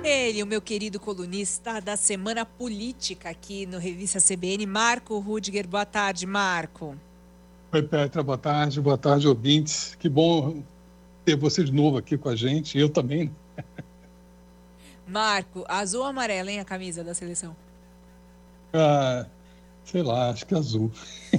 Ele, o meu querido colunista da Semana Política aqui no Revista CBN, Marco Rudiger. Boa tarde, Marco. Oi, Petra, boa tarde, ouvintes. Que bom ter você de novo aqui com a gente, eu também. Marco, azul ou amarela, hein, a camisa da seleção? Sei lá, acho que é azul.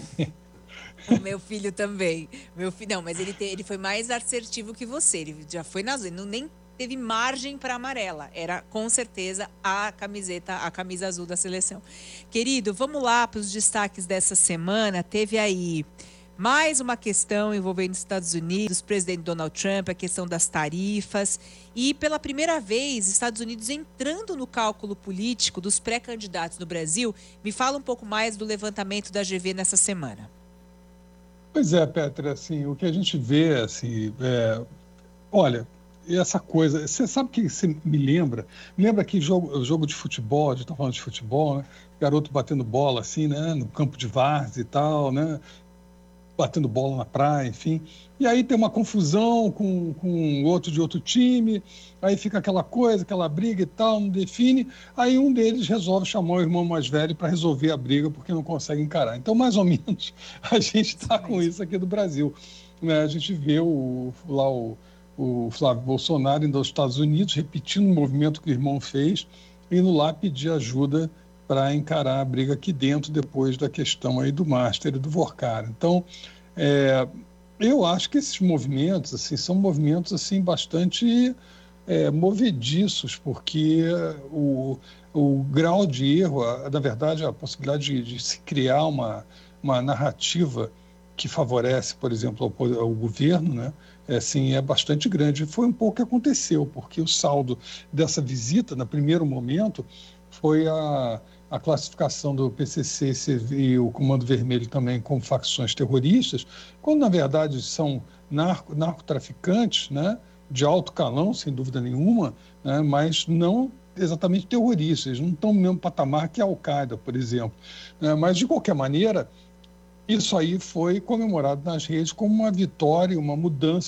O meu filho também. Não, mas ele foi mais assertivo que você. Ele já foi na azul, ele nem teve margem para amarela. Era com certeza a camisa azul da seleção. Querido, vamos lá para os destaques dessa semana. Teve aí mais uma questão envolvendo os Estados Unidos, presidente Donald Trump, a questão das tarifas. E pela primeira vez, Estados Unidos entrando no cálculo político dos pré-candidatos no Brasil. Me fala um pouco mais do levantamento da GV nessa semana. Pois é, Petra, assim, o que a gente vê, assim, olha, essa coisa, você sabe que você me lembra? Lembra que jogo de futebol, a gente está falando de futebol, né? Garoto batendo bola, assim, né? No campo de várzea e tal, né? Batendo bola na praia, enfim. E aí tem uma confusão com outro de outro time, aí fica aquela coisa, aquela briga e tal, não define. Aí um deles resolve chamar o irmão mais velho para resolver a briga, porque não consegue encarar. Então, mais ou menos, a gente está com isso aqui do Brasil. Né? A gente vê o Flávio Bolsonaro indo aos Estados Unidos, repetindo o movimento que o irmão fez, indo lá pedir ajuda para encarar a briga aqui dentro, depois da questão aí do Master e do Vorcar. Então, eu acho que esses movimentos assim, são movimentos assim, bastante movediços, porque o grau de erro, na verdade, a possibilidade de se criar uma narrativa que favorece, por exemplo, ao governo, né? Assim, é bastante grande. Foi um pouco o que aconteceu, porque o saldo dessa visita, no primeiro momento, foi a classificação do PCC e o Comando Vermelho também como facções terroristas, quando, na verdade, são narcotraficantes, né, de alto calão, sem dúvida nenhuma, né, mas não exatamente terroristas, eles não estão no mesmo patamar que a Al-Qaeda, por exemplo. Mas, de qualquer maneira, isso aí foi comemorado nas redes como uma vitória, uma mudança